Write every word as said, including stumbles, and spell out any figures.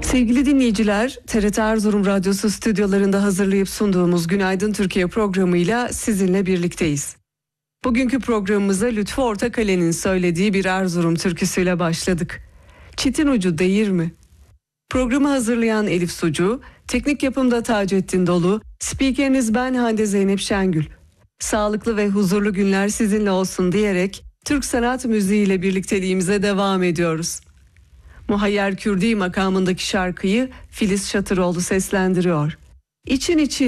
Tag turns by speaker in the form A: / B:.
A: Sevgili dinleyiciler, T R T Erzurum Radyosu stüdyolarında hazırlayıp sunduğumuz Günaydın Türkiye programıyla sizinle birlikteyiz. Bugünkü programımıza Lütfü Ortakale'nin söylediği bir Erzurum türküsüyle başladık. Çitin ucu değir mi? Programı hazırlayan Elif Sucu, teknik yapımda Taceddin Dolu, spikeriniz ben Hande Zeynep Şengül. Sağlıklı ve huzurlu günler sizinle olsun diyerek Türk sanat müziği ile birlikteliğimize devam ediyoruz. Muhayyer Kürdi makamındaki şarkıyı Filiz Şatıroğlu seslendiriyor. İçin için